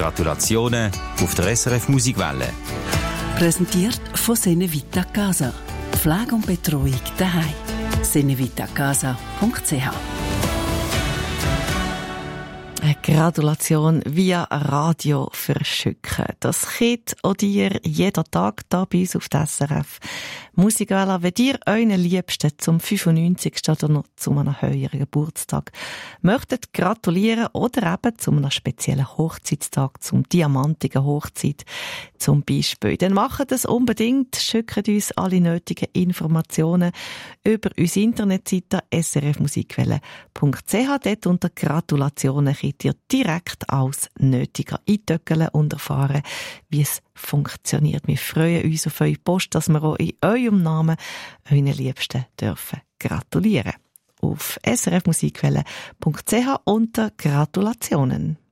Gratulationen auf der SRF Musikwelle. Präsentiert von Senevita Casa. Pflege und Betreuung daheim. senevitacasa.ch. Eine Gratulation via Radio verschicken. Das könnt auch ihr jeden Tag hier bei uns auf der SRF Musikwelle. Wenn ihr euren Liebsten zum 95. oder noch zu einem höheren Geburtstag möchtet gratulieren oder eben zu einem speziellen Hochzeitstag, zum diamantigen Hochzeit zum Beispiel, dann macht das unbedingt. Schickt uns alle nötigen Informationen über unsere Internetseite srfmusikwelle.ch. Dort unter Gratulationen könnt ihr direkt alles Nötige eintöckeln und erfahren, wie es funktioniert. Wir freuen uns auf eure Post, dass wir auch in eurem Namen euren Liebsten dürfen gratulieren. Auf srfmusikwelle.ch unter Gratulationen.